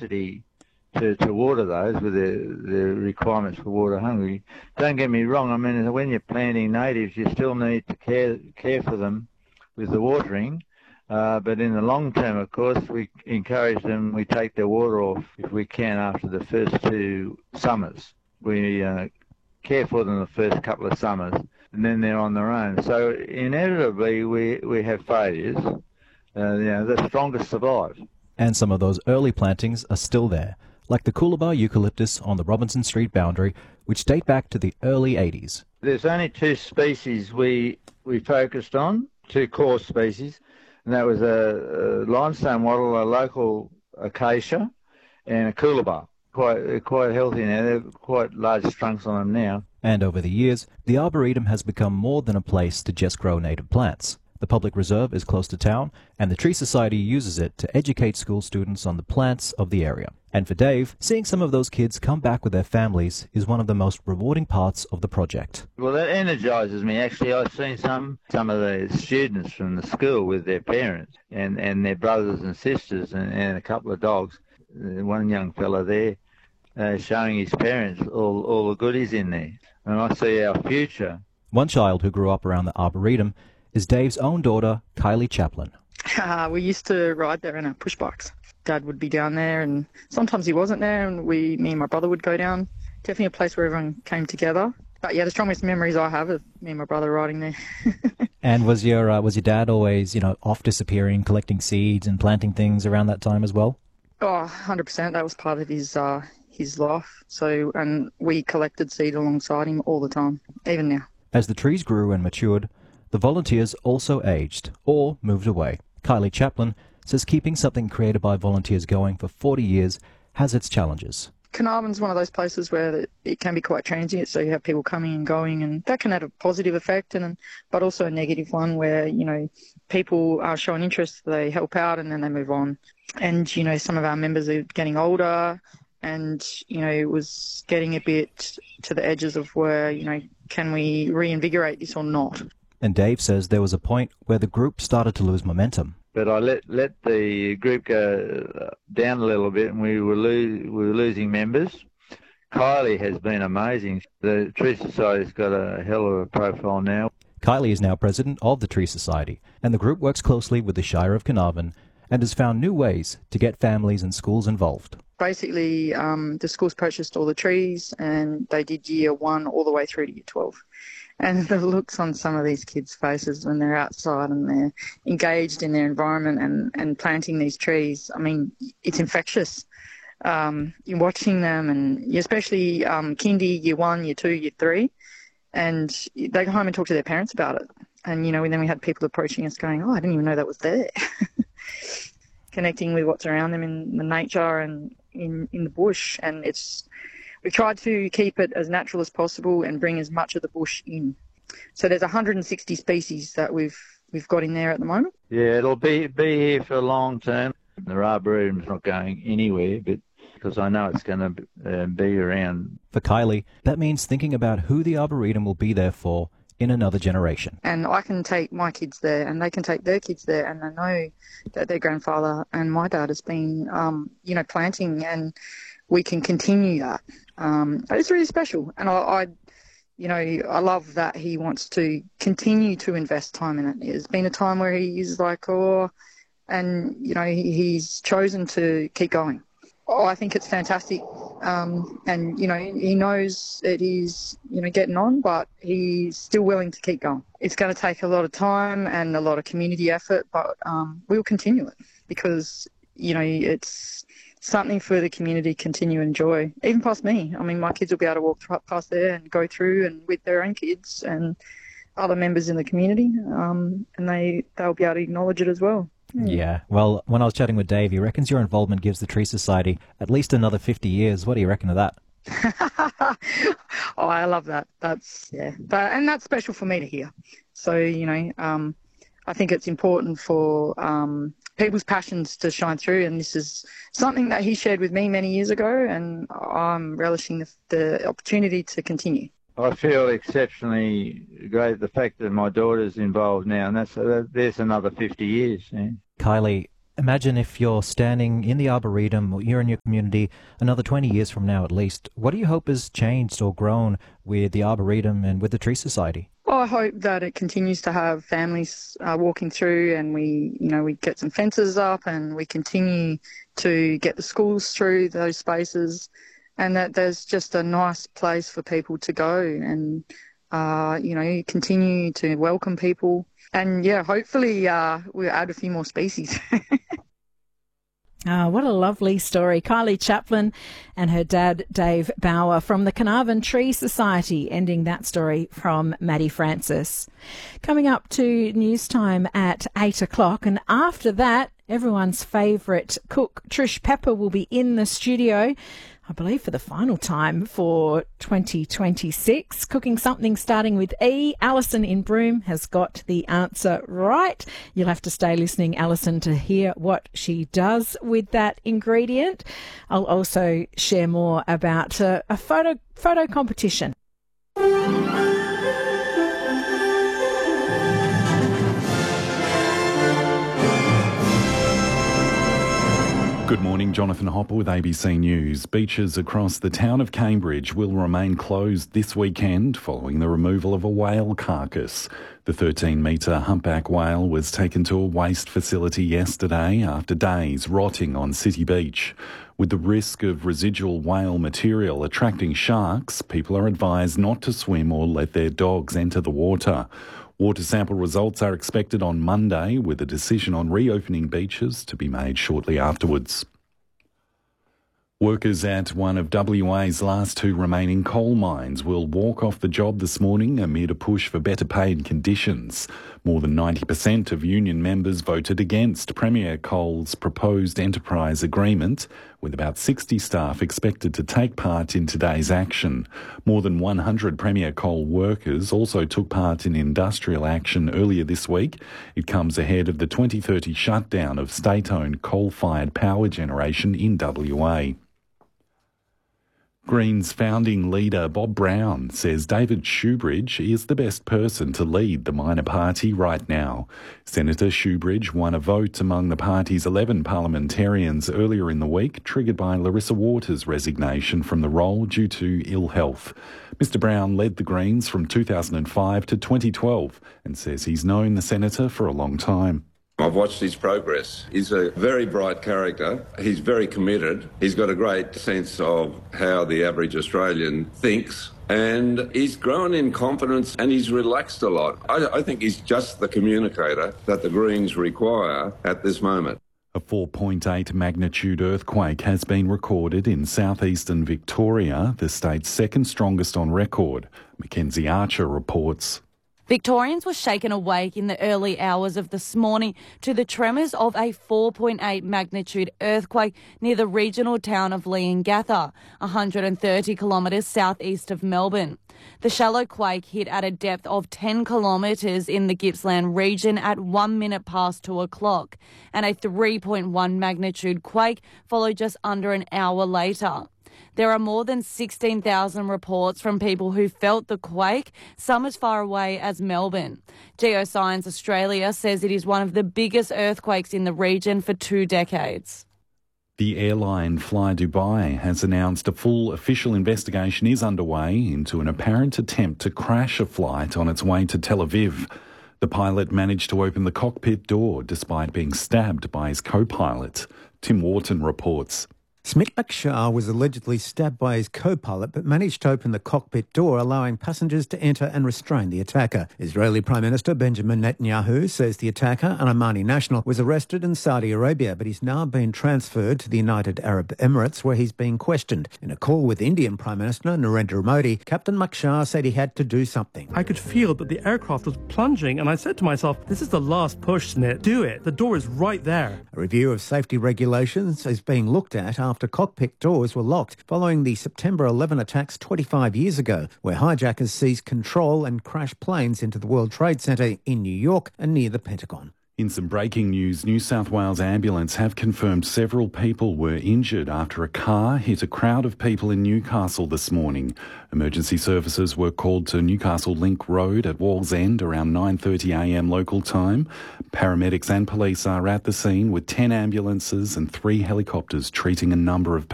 capacity to water those with the requirements for water hungry. Don't get me wrong, I mean, when you're planting natives, you still need to care for them with the watering. But in the long term, of course, we encourage them, we take their water off if we can after the first 2 summers. We care for them the first couple of summers, and then they're on their own. So inevitably, we have failures. The strongest survive. And some of those early plantings are still there, like the Coolabah eucalyptus on the Robinson Street boundary, which date back to the early 80s. There's only 2 species we focused on, 2 core species, and that was a limestone wattle, a local acacia, and a Coolabah. Quite healthy now. They've quite large trunks on them now. And over the years, the Arboretum has become more than a place to just grow native plants. The public reserve is close to town, and the Tree Society uses it to educate school students on the plants of the area. And for Dave, seeing some of those kids come back with their families is one of the most rewarding parts of the project. Well, that energises me. Actually, I've seen some of the students from the school with their parents and their brothers and sisters and a couple of dogs. One young fella there showing his parents all the goodies in there. And I see our future. One child who grew up around the Arboretum is Dave's own daughter, Kylie Chaplin. We used to ride there in our push bikes. Dad would be down there, and sometimes he wasn't there, and me and my brother would go down. Definitely a place where everyone came together. But yeah, the strongest memories I have of me and my brother riding there. And was your dad always, off disappearing, collecting seeds and planting things around that time as well? Oh, 100%. That was part of his life. So, and we collected seed alongside him all the time, even now. As the trees grew and matured, the volunteers also aged or moved away. Kylie Chaplin says keeping something created by volunteers going for 40 years has its challenges. Carnarvon's one of those places where it can be quite transient, so you have people coming and going, and that can have a positive effect, but also a negative one where, people are showing interest, they help out, and then they move on. And, some of our members are getting older, and, it was getting a bit to the edges of where, can we reinvigorate this or not? And Dave says there was a point where the group started to lose momentum. But I let the group go down a little bit, and we were losing members. Kylie has been amazing. The Tree Society's got a hell of a profile now. Kylie is now president of the Tree Society, and the group works closely with the Shire of Carnarvon and has found new ways to get families and schools involved. Basically, the schools purchased all the trees, and they did year 1 all the way through to year 12. And the looks on some of these kids' faces when they're outside and they're engaged in their environment and planting these trees, I mean, it's infectious. You're watching them, and especially kindy, year 1, year 2, year 3, and they go home and talk to their parents about it. And, then we had people approaching us going, I didn't even know that was there. Connecting with what's around them in the nature and in the bush. And we tried to keep it as natural as possible and bring as much of the bush in. So there's 160 species that we've got in there at the moment. Yeah, it'll be here for a long term. The Arboretum's not going anywhere, but because I know it's going to be around. For Kylie, that means thinking about who the Arboretum will be there for in another generation. And I can take my kids there, and they can take their kids there, and I know that their grandfather and my dad has been, planting, and we can continue that. It's really special, and I love that he wants to continue to invest time in it. There's been a time where he's like, he's chosen to keep going. I think it's fantastic, and he knows that he's getting on, but he's still willing to keep going. It's going to take a lot of time and a lot of community effort, but we'll continue it because it's something for the community to continue to enjoy, even past me. I mean, my kids will be able to walk past there and go through and with their own kids and other members in the community, and they'll be able to acknowledge it as well. Yeah, well, when I was chatting with Dave, he reckons your involvement gives the Tree Society at least another 50 years. What do you reckon of that? I love that. And that's special for me to hear. So, I think it's important for people's passions to shine through, and this is something that he shared with me many years ago, and I'm relishing the opportunity to continue. I feel exceptionally great the fact that my daughter's involved now, and there's another 50 years. Yeah. Kylie, imagine if you're standing in the Arboretum, or you're in your community another 20 years from now at least. What do you hope has changed or grown with the Arboretum and with the Tree Society? Well, I hope that it continues to have families walking through, and we get some fences up, and we continue to get the schools through those spaces, and that there's just a nice place for people to go and, continue to welcome people. And, hopefully we'll add a few more species. What a lovely story. Kylie Chaplin and her dad, Dave Bauer, from the Carnarvon Tree Society, ending that story from Maddie Francis. Coming up to news time at 8 o'clock, and after that, everyone's favourite cook, Trish Pepper, will be in the studio, I believe for the final time for 2026. Cooking something starting with E. Alison in Broome has got the answer right. You'll have to stay listening, Alison, to hear what she does with that ingredient. I'll also share more about a photo competition. Good morning, Jonathan Hopper with ABC News. Beaches across the town of Cambridge will remain closed this weekend following the removal of a whale carcass. The 13-metre humpback whale was taken to a waste facility yesterday after days rotting on City Beach. With the risk of residual whale material attracting sharks, people are advised not to swim or let their dogs enter the water. Water sample results are expected on Monday, with a decision on reopening beaches to be made shortly afterwards. Workers at one of WA's last two remaining coal mines will walk off the job this morning amid a push for better paid conditions. More than 90% of union members voted against Premier Coal's proposed enterprise agreement, with about 60 staff expected to take part in today's action. More than 100 Premier Coal workers also took part in industrial action earlier this week. It comes ahead of the 2030 shutdown of state-owned coal-fired power generation in WA. Greens founding leader Bob Brown says David Shoebridge is the best person to lead the minor party right now. Senator Shoebridge won a vote among the party's 11 parliamentarians earlier in the week, triggered by Larissa Waters' resignation from the role due to ill health. Mr Brown led the Greens from 2005 to 2012 and says he's known the senator for a long time. I've watched his progress. He's a very bright character. He's very committed. He's got a great sense of how the average Australian thinks. And he's grown in confidence and he's relaxed a lot. I think he's just the communicator that the Greens require at this moment. A 4.8 magnitude earthquake has been recorded in southeastern Victoria, the state's second strongest on record. Mackenzie Archer reports. Victorians were shaken awake in the early hours of this morning to the tremors of a 4.8 magnitude earthquake near the regional town of Leongatha, 130 kilometres southeast of Melbourne. The shallow quake hit at a depth of 10 kilometres in the Gippsland region at 1 minute past 2 o'clock, and a 3.1 magnitude quake followed just under an hour later. There are more than 16,000 reports from people who felt the quake, some as far away as Melbourne. Geoscience Australia says it is one of the biggest earthquakes in the region for 2 decades. The airline Fly Dubai has announced a full official investigation is underway into an apparent attempt to crash a flight on its way to Tel Aviv. The pilot managed to open the cockpit door despite being stabbed by his co-pilot. Tim Wharton reports. Smit Akshar was allegedly stabbed by his co-pilot but managed to open the cockpit door, allowing passengers to enter and restrain the attacker. Israeli Prime Minister Benjamin Netanyahu says the attacker, an Omani national, was arrested in Saudi Arabia, but he's now been transferred to the United Arab Emirates, where he's being questioned. In a call with Indian Prime Minister Narendra Modi, Captain Akshar said he had to do something. I could feel that the aircraft was plunging, and I said to myself, this is the last push, Snit. Do it. The door is right there. A review of safety regulations is being looked at after cockpit doors were locked following the September 11 attacks 25 years ago, where hijackers seized control and crashed planes into the World Trade Center in New York and near the Pentagon. In some breaking news, New South Wales Ambulance have confirmed several people were injured after a car hit a crowd of people in Newcastle this morning. Emergency services were called to Newcastle Link Road at Wallsend around 9:30am local time. Paramedics and police are at the scene with 10 ambulances and 3 helicopters treating a number of people.